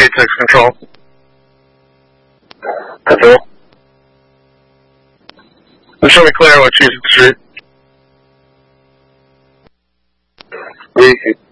text control. Control. Show me clear on Cheese Street. Reese.